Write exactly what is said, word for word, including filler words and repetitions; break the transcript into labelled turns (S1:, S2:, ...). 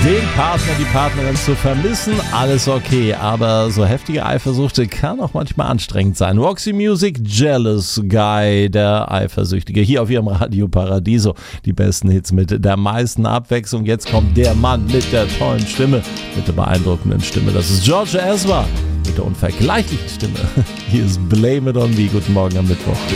S1: den Partner, die Partnerin zu vermissen, alles okay, aber so heftige Eifersucht kann auch manchmal anstrengend sein. Roxy Music, Jealous Guy, der Eifersüchtige, hier auf ihrem Radio Paradiso. Die besten Hits mit der meisten Abwechslung. Jetzt kommt der Mann mit der tollen Stimme, mit der beeindruckenden Stimme. Das ist George Ezra mit der unvergleichlichen Stimme. Hier ist Blame It On Me. Guten Morgen am Mittwoch.